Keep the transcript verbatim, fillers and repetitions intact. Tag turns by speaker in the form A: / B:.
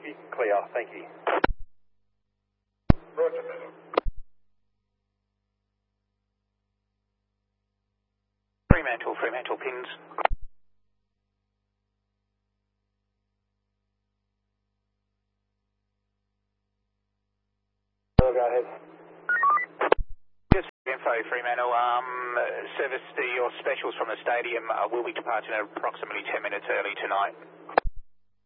A: Whiskey, clear, thank you.
B: Roger, Meadow.
C: Fremantle, Fremantle pins.
A: Go ahead.
C: Just info, Fremantle. Um, service the, your specials from the stadium uh, will be departing approximately ten minutes early tonight.